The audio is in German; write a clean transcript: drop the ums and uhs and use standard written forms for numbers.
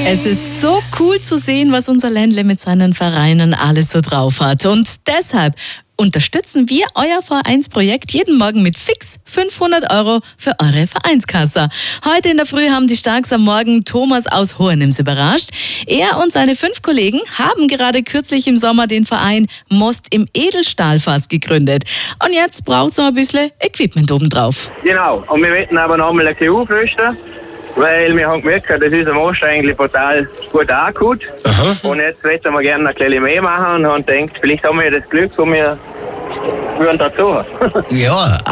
Es ist so cool zu sehen, was unser Ländle mit seinen Vereinen alles so drauf hat. Und deshalb unterstützen wir euer Vereinsprojekt jeden Morgen mit fix 500 € für eure Vereinskasse. Heute in der Früh haben die Starks am Morgen Thomas aus Hohenems überrascht. Er und seine 5 Kollegen haben gerade kürzlich im Sommer den Verein Most im Edelstahlfass gegründet. Und jetzt braucht es noch ein bisschen Equipment obendrauf. Genau, und wir möchten aber noch einmal ein bisschen aufrüsten, weil wir haben gemerkt, dass unser Most eigentlich total gut ankommt. Und jetzt möchten wir gerne ein bisschen mehr machen und haben gedacht, vielleicht haben wir das Glück und wir würden dazu. Ja,